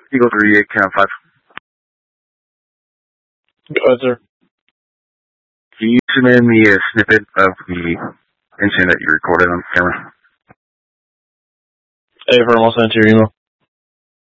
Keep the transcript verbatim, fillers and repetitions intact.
Eagle three eight, count five. Go ahead, sir. Can you send in the uh, snippet of the incident that you recorded on camera? Hey, firm, I'll send it to your email.